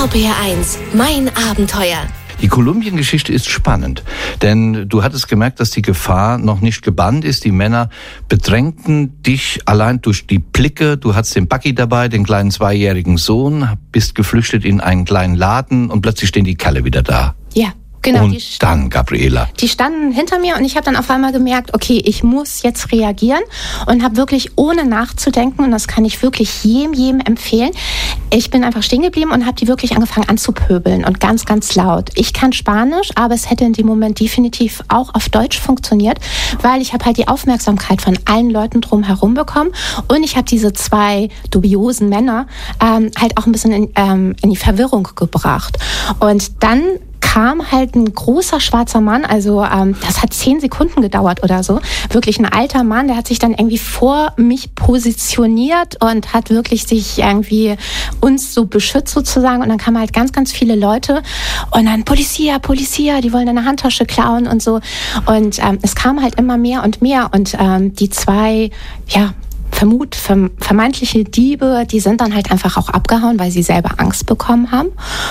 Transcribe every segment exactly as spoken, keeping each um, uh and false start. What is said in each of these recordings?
R P R eins, mein Abenteuer. Die Kolumbien-Geschichte ist spannend, denn du hattest gemerkt, dass die Gefahr noch nicht gebannt ist. Die Männer bedrängten dich allein durch die Blicke. Du hattest den Bucky dabei, den kleinen zweijährigen Sohn, bist geflüchtet in einen kleinen Laden und plötzlich stehen die Kerle wieder da. Ja. Genau, und die dann, Gabriela. Die standen hinter mir und ich habe dann auf einmal gemerkt, okay, ich muss jetzt reagieren und habe wirklich ohne nachzudenken, und das kann ich wirklich jedem, jedem empfehlen, ich bin einfach stehen geblieben und habe die wirklich angefangen anzupöbeln und ganz, ganz laut. Ich kann Spanisch, aber es hätte in dem Moment definitiv auch auf Deutsch funktioniert, weil ich habe halt die Aufmerksamkeit von allen Leuten drumherum bekommen und ich habe diese zwei dubiosen Männer ähm, halt auch ein bisschen in, ähm, in die Verwirrung gebracht. Und dann kam halt ein großer schwarzer Mann, also ähm, das hat zehn Sekunden gedauert oder so, wirklich ein alter Mann, der hat sich dann irgendwie vor mich positioniert und hat wirklich sich irgendwie uns so beschützt sozusagen, und dann kamen halt ganz, ganz viele Leute und dann Polizia, Polizia, die wollen deine Handtasche klauen und so, und ähm, es kam halt immer mehr und mehr und ähm, die zwei, ja, Vermut, vermeintliche Diebe, die sind dann halt einfach auch abgehauen, weil sie selber Angst bekommen haben.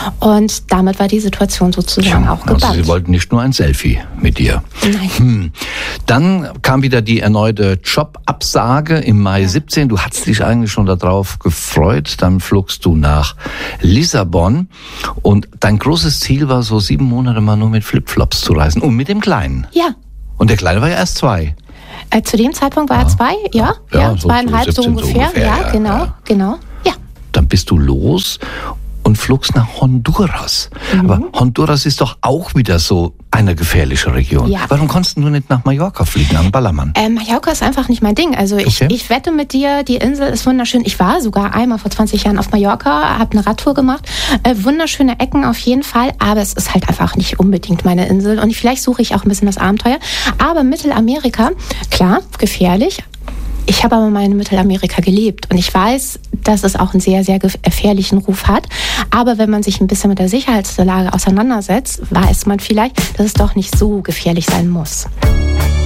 Und damit war die Situation sozusagen ja, auch gebannt. Also sie wollten nicht nur ein Selfie mit dir. Nein. Hm. Dann kam wieder die erneute Jobabsage im Mai ja. siebzehn. Du hattest dich eigentlich schon darauf gefreut. Dann flogst du nach Lissabon. Und dein großes Ziel war, so sieben Monate mal nur mit Flipflops zu reisen. Und mit dem Kleinen. Ja. Und der Kleine war ja erst zwei. Äh, zu dem Zeitpunkt war ja. er zwei, ja, ja, ja so zweieinhalb so ungefähr, so ungefähr ja, ja, genau, ja. genau, ja. Dann bist du los und flogst nach Honduras. Mhm. Aber Honduras ist doch auch wieder so eine gefährliche Region. Ja. Warum konntest du nicht nach Mallorca fliegen, an Ballermann? Äh, Mallorca ist einfach nicht mein Ding. Also ich, okay. ich wette mit dir, die Insel ist wunderschön. Ich war sogar einmal vor zwanzig Jahren auf Mallorca, habe eine Radtour gemacht. Äh, wunderschöne Ecken auf jeden Fall, aber es ist halt einfach nicht unbedingt meine Insel. Und vielleicht suche ich auch ein bisschen das Abenteuer. Aber Mittelamerika, klar, gefährlich. Ich habe aber mal in Mittelamerika gelebt und ich weiß, dass es auch einen sehr, sehr gefährlichen Ruf hat. Aber wenn man sich ein bisschen mit der Sicherheitslage auseinandersetzt, weiß man vielleicht, dass es doch nicht so gefährlich sein muss.